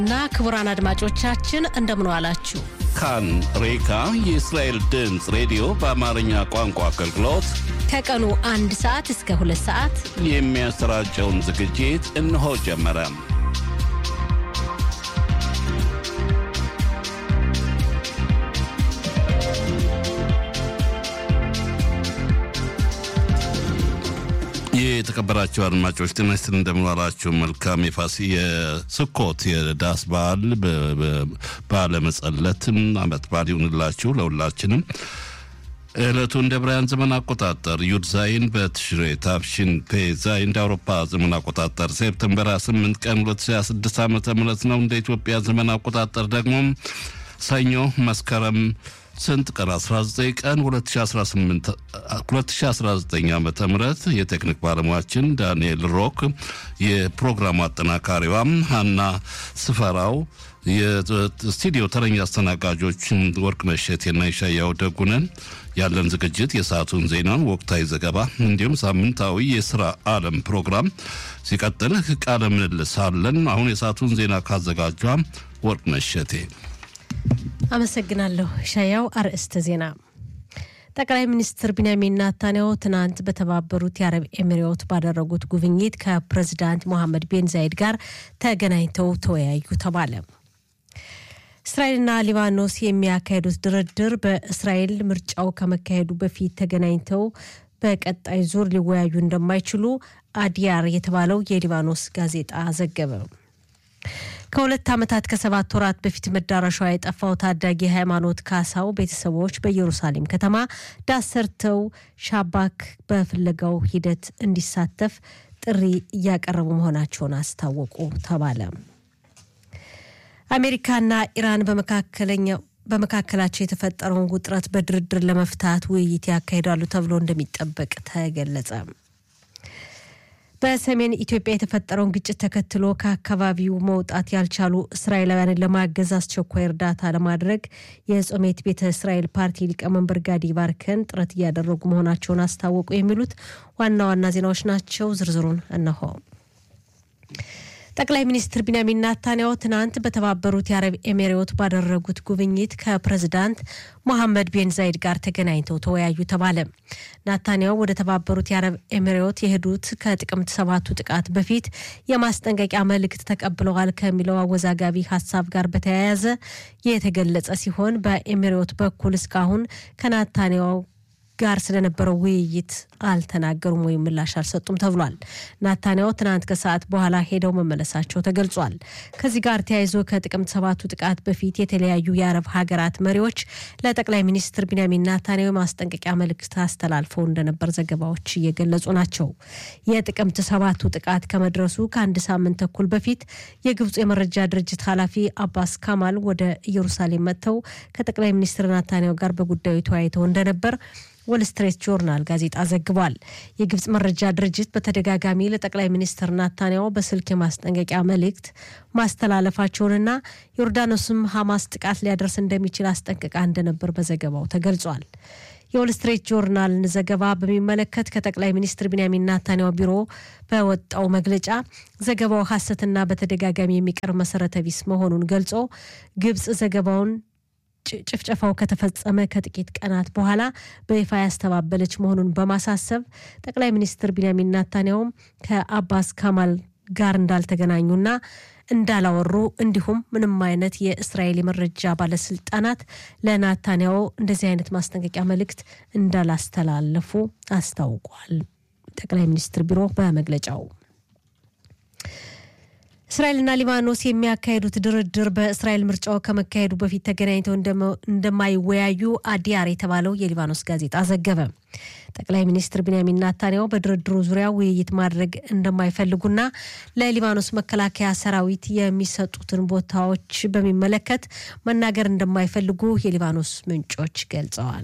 እና ክቡራን አድማጮቻችን እንደምን ዋላችሁ ካን ሬካ የእስራኤል ድምጽ ሬዲዮ በአማርኛ ቋንቋ አገልግሎት ከቀኑ 1 ሰዓት እስከ 2 ሰዓት የሚያሰራጨውን ዝግጅት እነሆ ጀመረ። የተከበራችሁ አድማጮች ተነስተን እንደምንዋላችሁ መልካም የስኮት የዳስ በዓል ባለመጸለትም አመት በዓል ይሁንላችሁ ለሁላችንም። እለቱ እንደ ብራያን ዘመን አቆጣጠር ዩድዛይን በትሽሬ ታፍሽን ፔዛይ እንደ አውሮፓ ዘመን አቆጣጠር ሴፕቴምበር 8 ቀን 2026 ዓ.ም ነው። እንደ ኢትዮጵያ ዘመን አቆጣጠር ደግሞ ሰኞ መስከረም ስንት ቀን 19 ቀን 2019 ዓ.ም የቴክኒክ ባለሙያችን ዳንኤል ሮክ የፕሮግራም አጠናካሪዋ ሀና ስፈራው የስቱዲዮ ተረኛ አስተናጋጆች ወርቅነሽ እሸቴና ይሻያው ደጉነን ያለን ዝግጅት የሰዓቱን ዜና ወቅታዊ ዘገባ እንዲሁም ሳምንታዊ የሥራ ዓለም ፕሮግራም ሲቀጥል ቃለ ምልልስ አለን። አሁን የሰዓቱን ዜና ካዘጋጇ ወርቅነሽ እሸቴ አመሰግናለሁ። ሻያው አርዕስተ ዜና። ጠቅላይ ሚኒስትር ቢንያሚን ኔታንያሁ ትናንት በተባበሩት የአረብ ኤሚሬት ባደረጉት ጉብኝት ከፕሬዝዳንት መሐመድ ቢን ዛይድ ጋር ተገናኝተው ተወያዩ ተባለ። እስራኤልና ሊባኖስ የሚያካሂዱት ድርድር በእስራኤል ምርጫው ከመካሄዱ በፊት ተገናኝተው በቀጣይ ዙር ሊወያዩ እንደማይችሉ አዲያር የተባለው የሊባኖስ ጋዜጣ ዘገበ። ከሁለት ዓመታት ከ7 ወራት በፊት መዳረሻው የጠፋው ታዳጊ ሃይማኖት ካሳው ቤተሰቦች በኢየሩሳሌም ከተማ ዳሰርተው ሻባክ በፍለጋው ሂደት እንዲሳተፍ ጥሪ ያቀረቡ መሆናቸውን አስታወቁ ተባለ። አሜሪካና ኢራን በመካከላቸው የተፈጠረውን ውጥረት በድርድር ለመፍታት ውይይት ያካሂዳሉ ተብሎ እንደሚጠበቅ ተገለጸ። በሰሜን ኢትዮጵያ የተፈጠረውን ግጭት ተከትሎ ከአካባቢው መውጣት ያልቻሉ እስራኤላውያንን ለማገዝ አስቸኳይ እርዳታ ለማድረግ የጾሜት ቤተ እስራኤል ፓርቲ ሊቀመንበር ጋዲ ባርከን ጥረት ያደረጉ መሆናቸውን አስታወቁ። የሚሉት ዋና ዋና ዜናዎች ናቸው። ዝርዝሩን እነሆ። ጠቅላይ ሚኒስትር ቢንያሚን ኔታንያሁ ትናንት በተባበሩት የአረብ ኤሚሬት ባደረጉት ጉብኝት ከፕሬዝዳንት መሐመድ ቢን ዛይድ ጋር ተገናኝተው ተወያዩ ተባለ። ኔታንያሁ ወደ ተባበሩት የአረብ ኤሚሬት የሄዱት ከጥቅምት 7ቱ ጥቃት በፊት የማስጠንቀቂያ መልእክት ተቀብለዋል ከሚለው አወዛጋቢ ሐሳብ ጋር በተያያዘ የተገለጸ ሲሆን በኤሚሬት በኩል እስካሁን ከኔታንያሁ ጋር ስለነበረው ውይይት አልተናገሩም ወይም ምላሽ አልሰጡም ተብሏል። ኔታንያሁ ትናንት ከሰዓት በኋላ ሄደው መመለሳቸው ተገልጿል። ከዚህ ጋር ተያይዞ ከጥቅምት 7ቱ ጥቃት በፊት የተለያዩ የአረብ ሀገራት መሪዎች ለጠቅላይ ሚኒስትር ቢንያሚን ኔታንያሁ ማስጠንቀቂያ መልእክት አስተላልፈው እንደነበር ዘገባዎች እየገለጹ ናቸው። የጥቅምት 7ቱ ጥቃት ከመድረሱ ከአንድ ሳምንት ተኩል በፊት የግብጽ የመረጃ ድርጅት ኃላፊ አባስ ካማል ወደ ኢየሩሳሌም መጥተው ከጠቅላይ ሚኒስትር ኔታንያሁ ጋር በጉዳዩ ተወያይተው እንደነበር ወል ስትሪት ጆርናል ጋዜጣ ዘግቧል። የግብጽ መረጃ ድርጅት በተደጋጋሚ ለጠቅላይ ሚኒስትር ኔታንያሁ በስልክ ማስጠንቀቂያ መልእክት ማስተላለፋቸውንና ዮርዳኖስም ሐማስ ጥቃት ሊያደርስ እንደሚችል አስጠንቅቃ እንደነበር በዘገባው ተገልጿል። የወል ስትሪት ጆርናል ዘገባ በሚመለከት ከጠቅላይ ሚኒስትር ቢንያሚን ኔታንያሁ ቢሮ በወጣው መግለጫ ዘገባው ሐሰትና በተደጋጋሚ የሚቀርብ መሰረተ ቢስ መሆኑን ገልጾ ግብጽ ዘገባውን ጭፍጨፋው ከተፈጸመ ከጥቂት ቀናት በኋላ በይፋ ያስተባበለች መሆኑን በማሳሰብ ጠቅላይ ሚኒስትር ቢንያሚን ኔታንያሁ ከአባስ ካማል ጋር እንዳልተገናኙና እንዳላወሩ እንዲሁም ምንም አይነት የእስራኤል የመረጃ ባለስልጣናት ለኔታንያሁ እንደዚህ አይነት ማስጠንቀቂያ መልእክት እንዳላስተላለፉ አስታውቋል። ጠቅላይ ሚኒስትር ቢሮ በመግለጫው እስራኤልና ሊባኖስ የሚያካሂዱት ድርድር በእስራኤል ምርጫው ከመካሄዱ በፊት ተገናኝተው እንደማይወያዩ አዲያር የተባለው የሊባኖስ ጋዜጣ ዘገበ። ጠቅላይ ሚኒስትር ቢንያሚን ኔታንያሁ በድርድሩ ዙሪያ ውይይት ማድረግ እንደማይፈልጉና ለሊባኖስ መከላከያ ሰራዊት የሚሰጡትን ቦታዎች በሚመለከት መናገር እንደማይፈልጉ የሊባኖስ ምንጮች ገልጸዋል።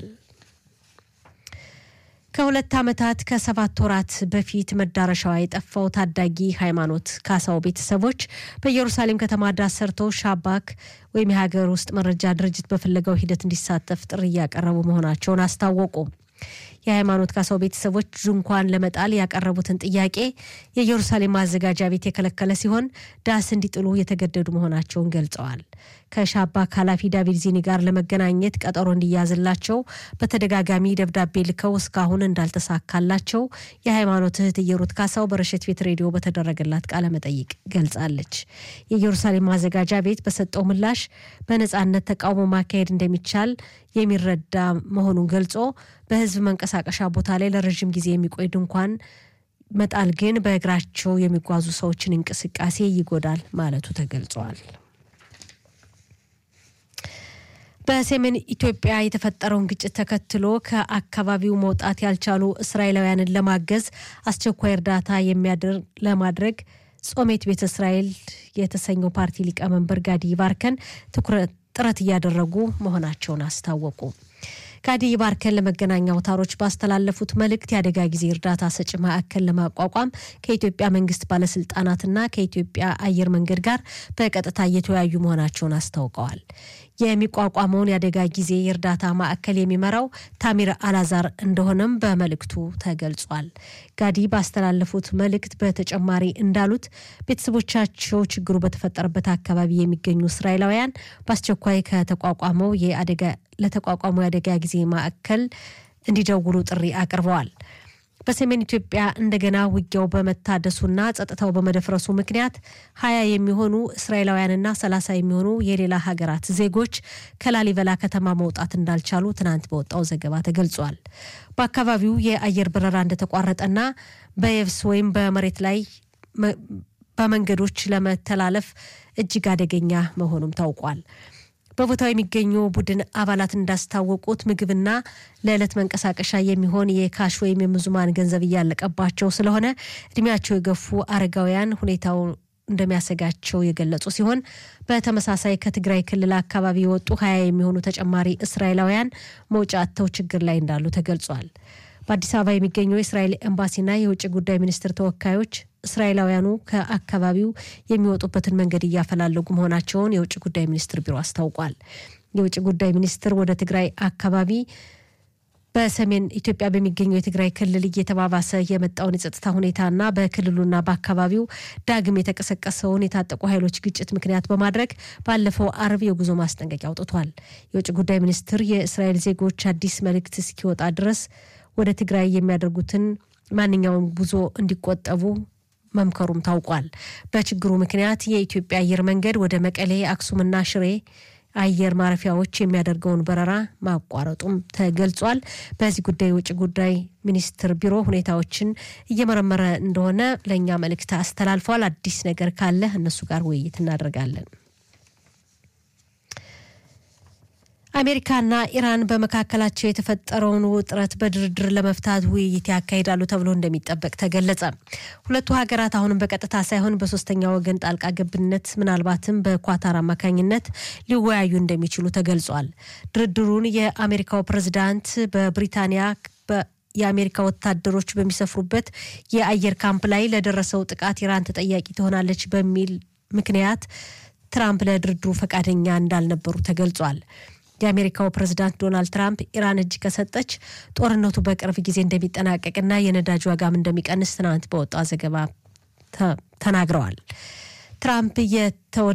ከሁለት ዓመታት ከ7 ወራት በፊት መዳረሻው የጠፋው ታዳጊ ሃይማኖት ካሳው ቤተሰቦች በኢየሩሳሌም ከተማ ዳሰርተው ሻባክ ወይም የሀገር ውስጥ መረጃ ድርጅት በፍለጋው ሂደት እንዲሳተፍ ጥሪ ያቀረቡ መሆናቸውን አስታወቁ። የሃይማኖት ካሳው ቤተሰቦች ድንኳን ለመጣል ያቀረቡትን ጥያቄ የኢየሩሳሌም ማዘጋጃ ቤት የከለከለ ሲሆን ዳስ እንዲጥሉ የተገደዱ መሆናቸውን ገልጸዋል። ከሻባክ ኃላፊ ዳቪድ ዚኒ ጋር ለመገናኘት ቀጠሮ እንዲያዝላቸው በተደጋጋሚ ደብዳቤ ልከው እስካሁን እንዳልተሳካላቸው የሃይማኖት እህት የሩት ካሳው በረሸት ቤት ሬዲዮ በተደረገላት ቃለ መጠይቅ ገልጻለች። የኢየሩሳሌም ማዘጋጃ ቤት በሰጠው ምላሽ በነጻነት ተቃውሞ ማካሄድ እንደሚቻል የሚረዳ መሆኑን ገልጾ በህዝብ መንቀሳቀሻ ቦታ ላይ ለረጅም ጊዜ የሚቆይ ድንኳን መጣል ግን በእግራቸው የሚጓዙ ሰዎችን እንቅስቃሴ ይጎዳል ማለቱ ተገልጿል። በሰሜን ኢትዮጵያ የተፈጠረውን ግጭት ተከትሎ ከአካባቢው መውጣት ያልቻሉ እስራኤላውያንን ለማገዝ አስቸኳይ እርዳታ ለማድረግ ጾሜት ቤተ እስራኤል የተሰኘው ፓርቲ ሊቀመንበር ጋዲ ይባርከን ጥረት እያደረጉ መሆናቸውን አስታወቁ። ጋዲ ይባርከን ለመገናኛ አውታሮች ባስተላለፉት መልእክት ያደጋ ጊዜ እርዳታ ሰጪ ማዕከል ለማቋቋም ከኢትዮጵያ መንግስት ባለስልጣናትና ከኢትዮጵያ አየር መንገድ ጋር በቀጥታ እየተወያዩ መሆናቸውን አስታውቀዋል። የሚቋቋመውን ያደጋ ጊዜ እርዳታ ማዕከል የሚመራው ታሚር አላዛር እንደሆነም በመልእክቱ ተገልጿል። ጋዲ ባስተላለፉት መልእክት በተጨማሪ እንዳሉት ቤተሰቦቻቸው ችግሩ በተፈጠረበት አካባቢ የሚገኙ እስራኤላውያን በአስቸኳይ ከተቋቋመው ለተቋቋመው ያደጋ ጊዜ ማዕከል እንዲደውሉ ጥሪ አቅርበዋል። በሰሜን ኢትዮጵያ እንደገና ውጊያው በመታደሱና ጸጥታው በመደፍረሱ ምክንያት 20 የሚሆኑ እስራኤላውያንና 30 የሚሆኑ የሌላ ሀገራት ዜጎች ከላሊበላ ከተማ መውጣት እንዳልቻሉ ትናንት በወጣው ዘገባ ተገልጿል። በአካባቢው የአየር በረራ እንደተቋረጠና በየብስ ወይም በመሬት ላይ በመንገዶች ለመተላለፍ እጅግ አደገኛ መሆኑም ታውቋል። በቦታው የሚገኙ ቡድን አባላት እንዳስታወቁት ምግብና ለዕለት መንቀሳቀሻ የሚሆን የካሽ ወይም የምዙማን ገንዘብ ያለቀባቸው ስለሆነ እድሜያቸው የገፉ አረጋውያን ሁኔታው እንደሚያሰጋቸው የገለጹ ሲሆን በተመሳሳይ ከትግራይ ክልል አካባቢ የወጡ 20 የሚሆኑ ተጨማሪ እስራኤላውያን መውጫ አጥተው ችግር ላይ እንዳሉ ተገልጿል። በአዲስ አበባ የሚገኘው የእስራኤል ኤምባሲና የውጭ ጉዳይ ሚኒስትር ተወካዮች እስራኤላውያኑ ከአካባቢው የሚወጡበትን መንገድ እያፈላለጉ መሆናቸውን የውጭ ጉዳይ ሚኒስትር ቢሮ አስታውቋል። የውጭ ጉዳይ ሚኒስትር ወደ ትግራይ አካባቢ በሰሜን ኢትዮጵያ በሚገኘው የትግራይ ክልል እየተባባሰ የመጣውን የጸጥታ ሁኔታና በክልሉና በአካባቢው ዳግም የተቀሰቀሰውን የታጠቁ ኃይሎች ግጭት ምክንያት በማድረግ ባለፈው አርብ የጉዞ ማስጠንቀቂያ አውጥቷል። የውጭ ጉዳይ ሚኒስትር የእስራኤል ዜጎች አዲስ መልእክት እስኪወጣ ድረስ ወደ ትግራይ የሚያደርጉትን ማንኛውም ጉዞ እንዲቆጠቡ መምከሩም ታውቋል። በችግሩ ምክንያት የኢትዮጵያ አየር መንገድ ወደ መቀሌ፣ አክሱምና ሽሬ አየር ማረፊያዎች የሚያደርገውን በረራ ማቋረጡም ተገልጿል። በዚህ ጉዳይ ውጭ ጉዳይ ሚኒስትር ቢሮ ሁኔታዎችን እየመረመረ እንደሆነ ለኛ መልእክት አስተላልፏል። አዲስ ነገር ካለ እነሱ ጋር ውይይት እናደርጋለን። አሜሪካና ኢራን በመካከላቸው የተፈጠረውን ውጥረት በድርድር ለመፍታት ውይይት ያካሂዳሉ ተብሎ እንደሚጠበቅ ተገለጸ። ሁለቱ ሀገራት አሁንም በቀጥታ ሳይሆን በሶስተኛ ወገን ጣልቃ ገብነት ምናልባትም በኳታር አማካኝነት ሊወያዩ እንደሚችሉ ተገልጿል። ድርድሩን የአሜሪካው ፕሬዝዳንት በብሪታንያ የአሜሪካ ወታደሮች በሚሰፍሩበት የአየር ካምፕ ላይ ለደረሰው ጥቃት ኢራን ተጠያቂ ትሆናለች በሚል ምክንያት ትራምፕ ለድርድሩ ፈቃደኛ እንዳልነበሩ ተገልጿል። የአሜሪካው ፕሬዝዳንት ዶናልድ ትራምፕ ኢራን እጅ ከሰጠች ጦርነቱ በቅርብ ጊዜ እንደሚጠናቀቅና የነዳጅ ዋጋም እንደሚቀንስ ትናንት በወጣው ዘገባ ተናግረዋል። ትራምፕ